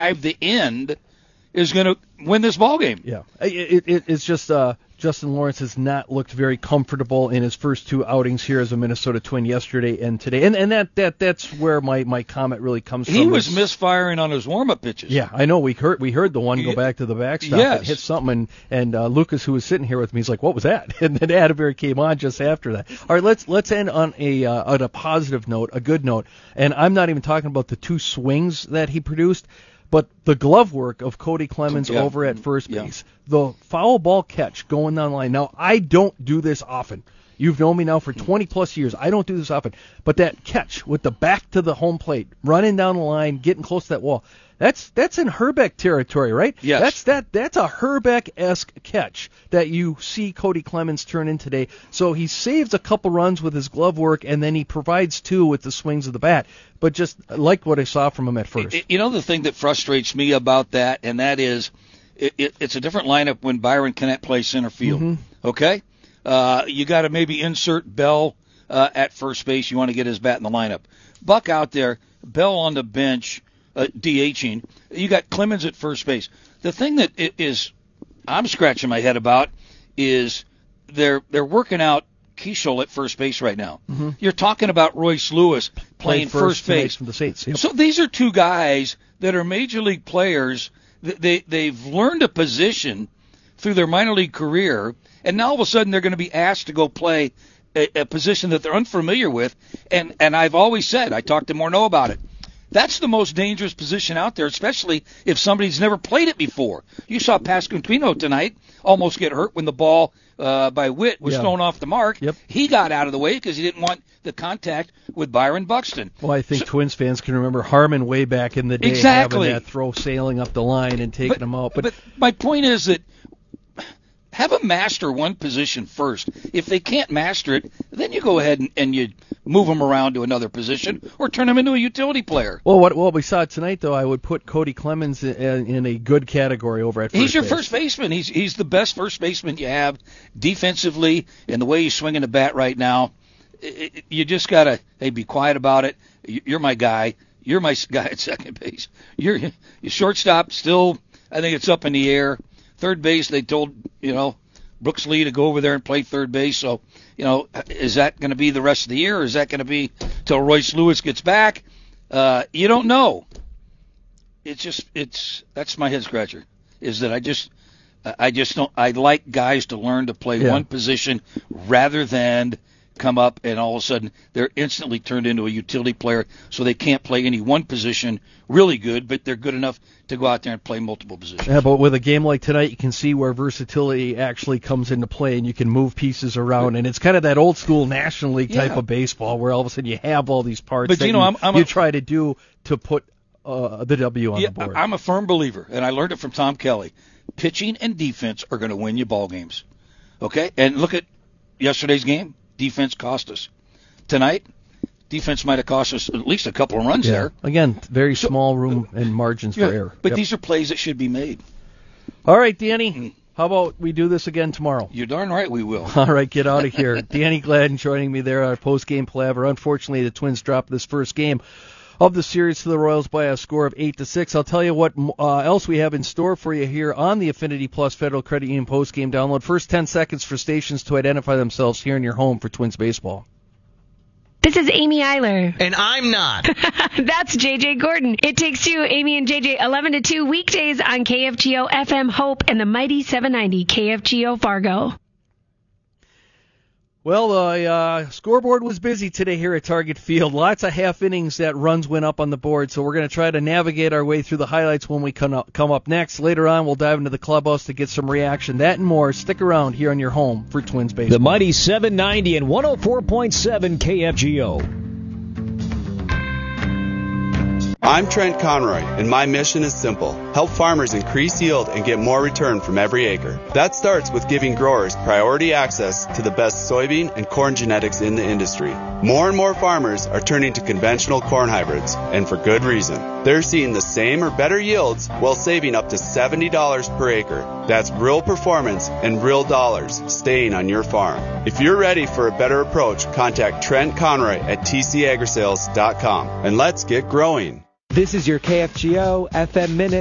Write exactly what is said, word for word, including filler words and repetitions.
the end is going to win this ball game. Yeah, it, it, it's just uh, Justin Lawrence has not looked very comfortable in his first two outings here as a Minnesota Twin yesterday and today, and and that, that that's where my, my comment really comes from. He was is, misfiring on his warm-up pitches. Yeah, I know. We heard we heard the one go back to the backstop yes. and hit something, and, and uh, Lucas, who was sitting here with me, he's like, "What was that?" And then Atterbury came on just after that. All right, let's let's end on a uh, on a positive note, a good note, and I'm not even talking about the two swings that he produced. But the glove work of Cody Clemens yeah. over at first base, yeah. the foul ball catch going down the line. Now, I don't do this often. You've known me now for twenty plus years. I don't do this often. But that catch with the back to the home plate, running down the line, getting close to that wall, that's that's in Herbeck territory, right? Yes. That's that that's a Herbeck-esque catch that you see Cody Clemens turn in today. So he saves a couple runs with his glove work, and then he provides two with the swings of the bat. But just like what I saw from him at first. You know the thing that frustrates me about that, and that is it, it, it's a different lineup when Byron Cannett plays center field. Mm-hmm. Okay? Uh, you got to maybe insert Bell uh, at first base. You want to get his bat in the lineup. Buck out there, Bell on the bench, uh, DHing. You got Clemens at first base. The thing that is I'm scratching my head about is they're they're working out Keishel at first base right now. Mm-hmm. You're talking about Royce Lewis playing first, first base from the Saints. Yep. So these are two guys that are major league players. They they've learned a position through their minor league career, and now all of a sudden they're going to be asked to go play a, a position that they're unfamiliar with. And and I've always said, I talked to Morneau about it. That's the most dangerous position out there, especially if somebody's never played it before. You saw Pasquantino tonight almost get hurt when the ball uh, by Witt was yeah. thrown off the mark. Yep. He got out of the way because he didn't want the contact with Byron Buxton. Well, I think so, Twins fans can remember Harmon way back in the day exactly. having that throw sailing up the line and taking but, him out. But, but, but my point is that have a master one position first. If they can't master it, then you go ahead and, and you move them around to another position or turn them into a utility player. Well, what what we saw tonight, though, I would put Cody Clemens in, in a good category over at first He's your base. first baseman. He's he's the best first baseman you have defensively, and the way he's swinging the bat right now, it, it, you just got to, hey, be quiet about it. You're my guy. You're my guy at second base. You're your shortstop still, I think it's up in the air. Third base, they told, you know, Brooks Lee to go over there and play third base. So, you know, is that going to be the rest of the year, or is that going to be till Royce Lewis gets back? Uh, you don't know. It's just, it's, that's my head scratcher, is that I just, I just don't, I like guys to learn to play yeah. one position rather than come up and all of a sudden they're instantly turned into a utility player, so they can't play any one position really good, but they're good enough to go out there and play multiple positions. Yeah, but with a game like tonight, you can see where versatility actually comes into play, and you can move pieces around, and it's kind of that old school National League type yeah. of baseball where all of a sudden you have all these parts but that you, know, you, I'm, I'm you a, try to do to put uh, the W on yeah, the board. I'm a firm believer, and I learned it from Tom Kelly. Pitching and defense are going to win you ball games. Okay? And look at yesterday's game. Defense cost us. Tonight, defense might have cost us at least a couple of runs yeah. there. Again, very so, small room and margins yeah, for error. But yep. these are plays that should be made. All right, Danny, how about we do this again tomorrow? You're darn right we will. All right, get out of here. Danny Gladden joining me there on our post-game palaver. Unfortunately, the Twins dropped this first game of the series to the Royals by a score of eight to six. I'll tell you what uh, else we have in store for you here on the Affinity Plus Federal Credit Union post-game download. First ten seconds for stations to identify themselves here in your home for Twins baseball. This is Amy Eiler. And I'm not. That's J J Gordon. It Takes Two, Amy and J J, eleven to two weekdays on K F G O F M Hope and the mighty seven ninety K F G O Fargo. Well, the uh, scoreboard was busy today here at Target Field. Lots of half innings that runs went up on the board, so we're going to try to navigate our way through the highlights when we come up, come up next. Later on, we'll dive into the clubhouse to get some reaction. That and more. Stick around here on your home for Twins baseball. The mighty seven ninety and one oh four point seven K F G O. I'm Trent Conroy, and my mission is simple. Help farmers increase yield and get more return from every acre. That starts with giving growers priority access to the best soybean and corn genetics in the industry. More and more farmers are turning to conventional corn hybrids, and for good reason. They're seeing the same or better yields while saving up to seventy dollars per acre. That's real performance and real dollars staying on your farm. If you're ready for a better approach, contact Trent Conroy at T C agri sales dot com, and let's get growing. This is your K F G O F M Minute.